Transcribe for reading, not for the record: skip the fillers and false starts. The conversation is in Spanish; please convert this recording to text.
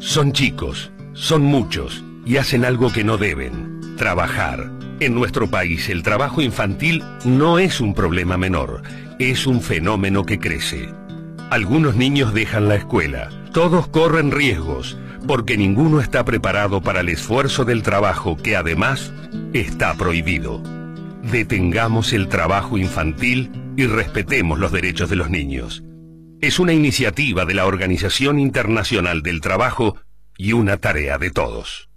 Son chicos, son muchos, y hacen algo que no deben: trabajar. En nuestro país el trabajo infantil no es un problema menor, es un fenómeno que crece. Algunos niños dejan la escuela, todos corren riesgos, porque ninguno está preparado para el esfuerzo del trabajo que además está prohibido. Detengamos el trabajo infantil y respetemos los derechos de los niños. Es una iniciativa de la Organización Internacional del Trabajo y una tarea de todos.